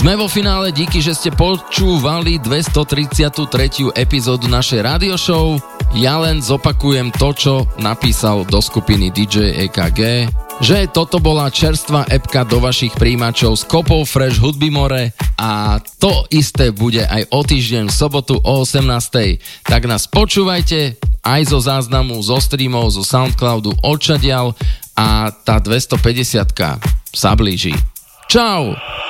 Sme vo finále, díky, že ste počúvali 233. epizódu našej radio show. Ja len zopakujem to, čo napísal do skupiny DJ EKG, že toto bola čerstvá epka do vašich príjimačov s kopou fresh hudby more a to isté bude aj o týždeň v sobotu o 18:00. Tak nás počúvajte aj zo záznamu, zo streamov, zo Soundcloudu, odčadiaľ a tá 250-ka sa blíži. Čau!